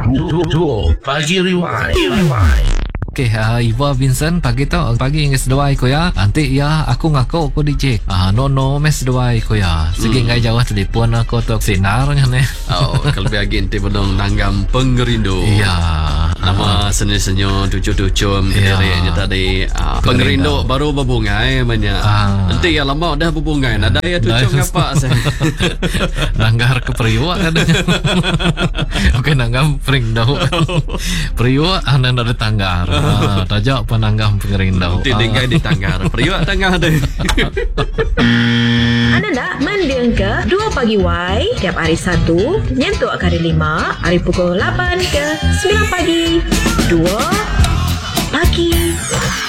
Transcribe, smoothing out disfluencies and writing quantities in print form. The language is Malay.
Duo Pagi Rewind. Okay, Iva Vincent pagi ingin sedawai ko ya. Nanti ya aku ngaku aku DJ. No mes sedawai ko ya. Sige ngai jawah telefon aku tu sinar ni. Oh, kalau biagi ente belum nanggam pengerindu. Iya. Nama seni-senyo tucu-tucu Nya tadi pengerindu baru berbungai banyak. Nanti ya lama dah berbungai. Ada ya tucu ngapa saya. Nanggar ke periwa katanya. Oke, nanggam perindu. Periwa anak ada tanggar. Tajak penanggam pengerindau. Tinggal di tanggar. Periwa tanggar ada. Anda nak mendengar ke 2 Pagi Y tiap hari Sabtu nyentuh hari 5 hari pukul 8 ke 9 pagi. 2 Pagi